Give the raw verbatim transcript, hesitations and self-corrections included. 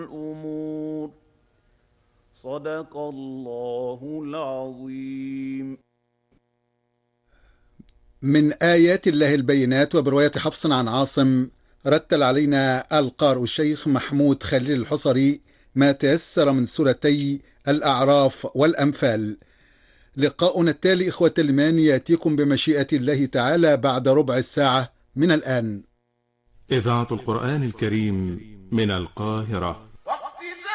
الأمور صدق الله العظيم. من آيات الله البينات، وبرواية حفص عن عاصم، رتل علينا القارئ الشيخ محمود خليل الحصري ما تيسر من سورتي الأعراف والأنفال. لقاؤنا التالي إخوة الإيمان يأتيكم بمشيئة الله تعالى بعد ربع الساعة من الآن. إذاعة القرآن الكريم من القاهرة.